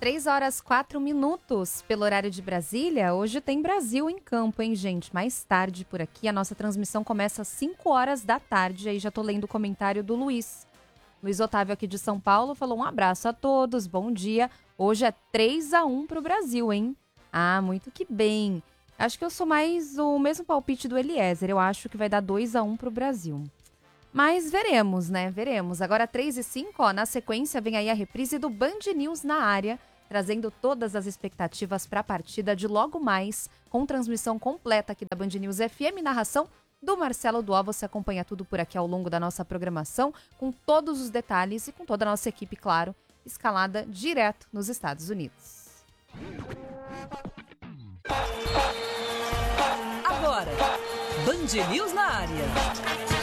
3h04 pelo horário de Brasília. Hoje tem Brasil em campo, hein, gente? Mais tarde por aqui. A nossa transmissão começa às 5h da tarde. Aí já tô lendo o comentário do Luiz. Luiz Otávio aqui de São Paulo falou um abraço a todos, bom dia. Hoje é 3-1 pro Brasil, hein? Ah, muito que bem. Acho que eu sou mais o mesmo palpite do Eliezer. Eu acho que vai dar 2-1 pro Brasil. Mas veremos, né? Veremos. Agora 3h05, ó, na sequência vem aí a reprise do Band News na área, trazendo todas as expectativas para a partida de logo mais, com transmissão completa aqui da Band News FM, narração do Marcelo Duó. Você acompanha tudo por aqui ao longo da nossa programação, com todos os detalhes e com toda a nossa equipe, claro, escalada direto nos Estados Unidos. Agora, Band News na área.